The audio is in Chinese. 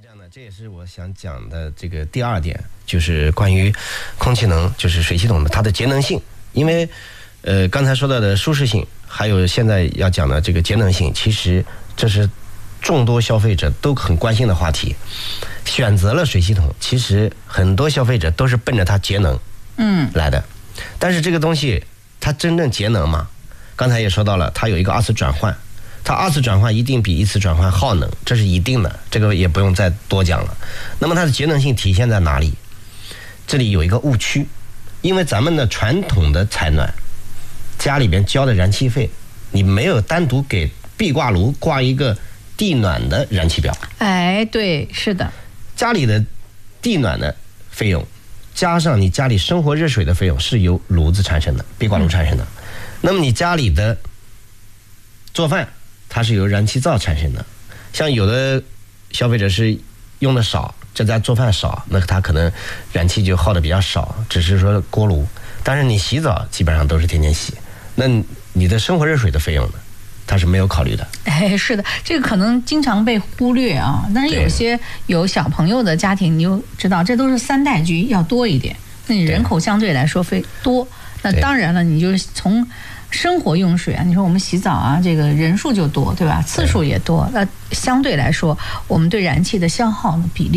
这样的，这也是我想讲的这个第二点，就是关于空气能，就是水系统的它的节能性。因为刚才说到的舒适性，还有现在要讲的这个节能性，其实这是众多消费者都很关心的话题。选择了水系统，其实很多消费者都是奔着它节能来的。但是这个东西它真正节能吗？刚才也说到了，它有一个二次转换。它二次转换一定比一次转换耗能，这是一定的，这个也不用再多讲了。那么它的节能性体现在哪里？这里有一个误区，因为咱们的传统的采暖，家里边交的燃气费，你没有单独给壁挂炉挂一个地暖的燃气表。 哎，对，是的， 家里的地暖的费用，加上你家里生活热水的费用，是由炉子产生的，壁挂炉产生的。那么你家里的做饭，它是由燃气灶产生的。像有的消费者是用的少，这家做饭少，那他可能燃气就耗的比较少，只是说锅炉。但是你洗澡基本上都是天天洗，那你的生活热水的费用呢，它是没有考虑的。 哎，是的，这个可能经常被忽略啊。但是有些有小朋友的家庭，你就知道这都是3代居，要多一点。那你人口相对来说费多，那当然了，你就从生活用水啊，你说我们洗澡啊，这个人数就多，对吧？次数也多，那相对来说，我们对燃气的消耗呢比例